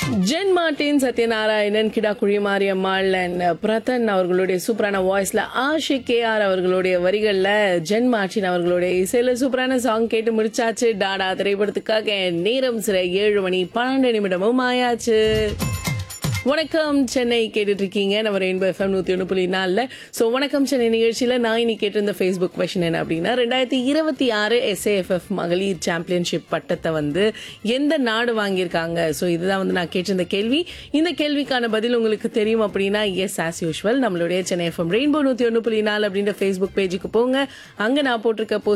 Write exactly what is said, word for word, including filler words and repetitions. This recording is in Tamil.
ஜென் மார்டின், சத்யநாராயணன், கிடா குழிமாரியம்மாள் அண்ட் பிரதன் அவர்களுடைய சூப்பரான வாய்ஸ்ல ஆஷிக் கே ஆர் அவர்களுடைய வரிகள்ல ஜென் மார்டின் அவர்களுடைய இசையில சூப்பரான சாங் கேட்டு முடிச்சாச்சு. டாடா திரைப்படத்துக்காக நேரம் சில ஏழு மணி பன்னெண்டு நிமிடமும் ஆயாச்சு. வணக்கம் சென்னை கேட்டுட்டு இருக்கீங்க நம்ம ரெயின்போ எஃப்எம் நூத்தி ஒன்று புள்ளி நாலுல. ஸோ வணக்கம் சென்னை நிகழ்ச்சியில நான் இன்னைக்கு கேட்டிருந்த ஃபேஸ்புக் கொஸ்டின் என்ன அப்படின்னா, ரெண்டாயிரத்தி இருபத்தி ஆறு எஸ்ஏஎஃப்எஃப் மகளிர் சாம்பியன்ஷிப் பட்டத்தை வந்து எந்த நாடு வாங்கியிருக்காங்க? ஸோ இதுதான் வந்து நான் கேட்டிருந்த கேள்வி. இந்த கேள்விக்கான பதில் உங்களுக்கு தெரியும் அப்படின்னா எஸ் ஆஸ் யூஷுவல் நம்மளுடைய சென்னை எஃப்எம் ரெயின்போ நூத்தி ஒன்று புள்ளி நாலு அப்படின்ற ஃபேஸ்புக் பேஜுக்கு போங்க. அங்க நான் போட்டிருக்க போஸ்ட்